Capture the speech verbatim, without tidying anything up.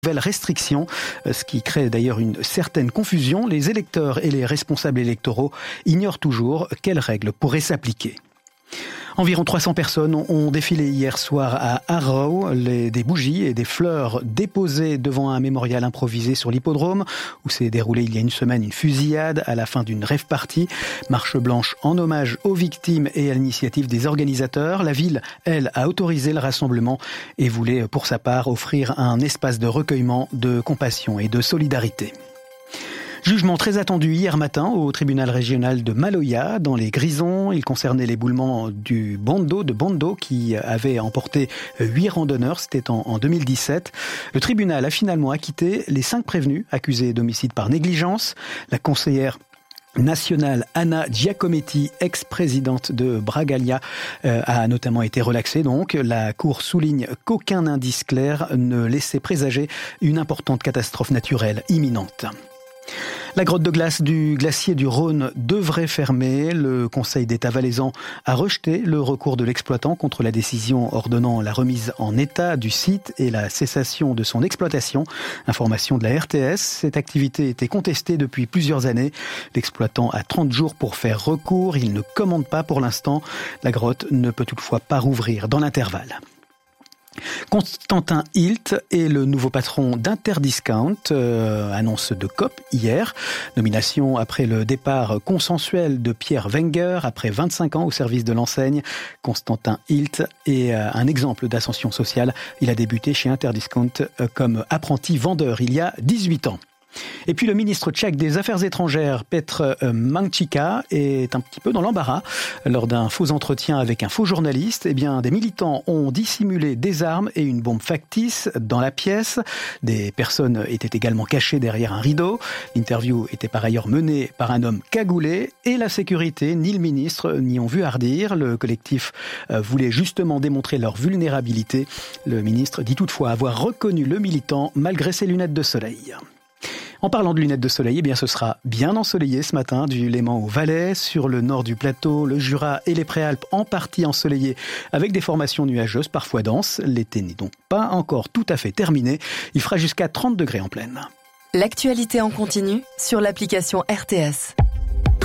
Nouvelles restrictions, ce qui crée d'ailleurs une certaine confusion. Les électeurs et les responsables électoraux ignorent toujours quelles règles pourraient s'appliquer. Environ trois cents personnes ont défilé hier soir à Harrow, les, des bougies et des fleurs déposées devant un mémorial improvisé sur l'hippodrome, où s'est déroulée il y a une semaine une fusillade à la fin d'une rave party. Marche blanche en hommage aux victimes et à l'initiative des organisateurs. La ville, elle, a autorisé le rassemblement et voulait pour sa part offrir un espace de recueillement, de compassion et de solidarité. Jugement très attendu hier matin au tribunal régional de Maloya, dans les Grisons. Il concernait l'éboulement du Bondo de Bondo qui avait emporté huit randonneurs. C'était en, en deux mille dix-sept. Le tribunal a finalement acquitté les cinq prévenus accusés d'homicide par négligence. La conseillère nationale Anna Giacometti, ex-présidente de Bragalia, euh, a notamment été relaxée. Donc, la Cour souligne qu'aucun indice clair ne laissait présager une importante catastrophe naturelle imminente. La grotte de glace du glacier du Rhône devrait fermer. Le Conseil d'État valaisan a rejeté le recours de l'exploitant contre la décision ordonnant la remise en état du site et la cessation de son exploitation. Information de la R T S, cette activité était contestée depuis plusieurs années. L'exploitant a trente jours pour faire recours. Il ne commande pas pour l'instant. La grotte ne peut toutefois pas rouvrir dans l'intervalle. Constantin Hilt est le nouveau patron d'Interdiscount, euh, annonce de C O P hier. Nomination après le départ consensuel de Pierre Wenger, après vingt-cinq ans au service de l'enseigne. Constantin Hilt est euh, un exemple d'ascension sociale. Il a débuté chez Interdiscount euh, comme apprenti vendeur il y a dix-huit ans. Et puis le ministre tchèque des Affaires étrangères, Petr Mančíka, est un petit peu dans l'embarras. Lors d'un faux entretien avec un faux journaliste, eh bien, des militants ont dissimulé des armes et une bombe factice dans la pièce. Des personnes étaient également cachées derrière un rideau. L'interview était par ailleurs menée par un homme cagoulé et la sécurité ni le ministre n'y ont vu hardir. Le collectif voulait justement démontrer leur vulnérabilité. Le ministre dit toutefois avoir reconnu le militant malgré ses lunettes de soleil. En parlant de lunettes de soleil, eh bien, ce sera bien ensoleillé ce matin, du Léman au Valais, sur le nord du plateau, le Jura et les Préalpes en partie ensoleillés, avec des formations nuageuses, parfois denses. L'été n'est donc pas encore tout à fait terminé. Il fera jusqu'à trente degrés en pleine. L'actualité en continu sur l'application R T S.